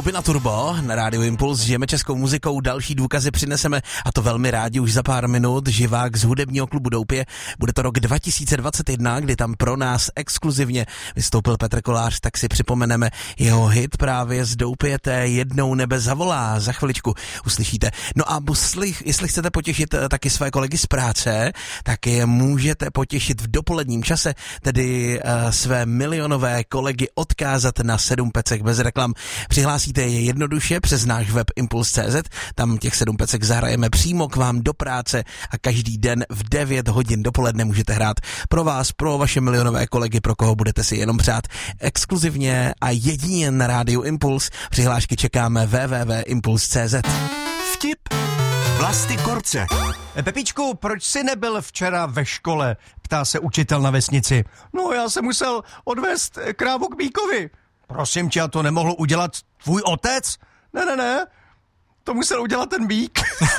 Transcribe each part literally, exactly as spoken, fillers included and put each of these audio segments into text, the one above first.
skupina Turbo na Rádiu Impuls, žijeme českou muzikou, další důkazy přineseme a to velmi rádi už za pár minut. Živák z hudebního klubu Doupě. Bude to rok dva tisíce dvacet jedna, kdy tam pro nás exkluzivně vystoupil Petr Kolář, tak si připomeneme jeho hit právě z Doupěte Jednou nebe zavolá. Za chviličku uslyšíte. No a musli, jestli chcete potěšit taky své kolegy z práce, tak je můžete potěšit v dopoledním čase, tedy uh, své milionové kolegy odkázat na sedm pecek bez reklam. Přihlásíte je jednoduše přes náš web impuls tečka cé zet, tam těch sedm pecek zahrajeme přímo k vám do práce a každý den v devět hodin dopoledne můžete hrát pro vás, pro vaše milionové kolegy, pro koho budete si jenom přát. Exkluzivně a jedině na Rádiu Impuls. Přihlášky čekáme w w w tečka impuls tečka cé zet. Vtip Vlasty Korce. Pepičku, proč jsi nebyl včera ve škole? Ptá se učitel na vesnici. No, já jsem musel odvést krávu k býkovi. Prosím tě, a to nemohl udělat tvůj otec? Ne, ne, ne, to musel udělat ten býk.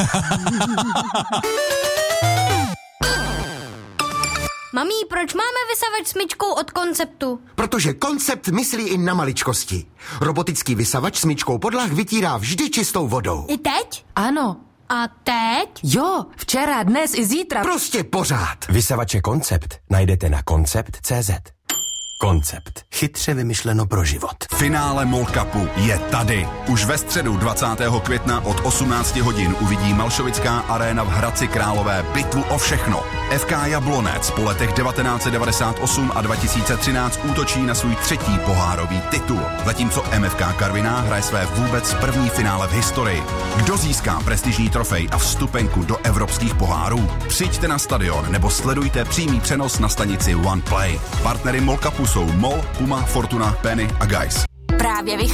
Mamí, proč máme vysavač smyčkou od Konceptu? Protože Koncept myslí i na maličkosti. Robotický vysavač smyčkou podlah vytírá vždy čistou vodou. I teď? Ano. A teď? Jo, včera, dnes i zítra. Prostě pořád. Vysavače Koncept najdete na koncept tečka cé zet. Koncept. Chytře vymyšleno pro život. Finále MOL Cupu je tady. Už ve středu dvacátého května od osmnácti hodin uvidí Malšovická aréna v Hradci Králové bitvu o všechno. F K Jablonec po letech devatenáct set devadesát osm a dva tisíce třináct útočí na svůj třetí pohárový titul, zatímco M F K Karviná hraje své vůbec první finále v historii. Kdo získá prestižní trofej a vstupenku do evropských pohárů? Přijďte na stadion nebo sledujte přímý přenos na stanici OnePlay. Partnery MOL Cupu jsou MOL, Puma, Fortuna, Penny a Guys. Právě vychází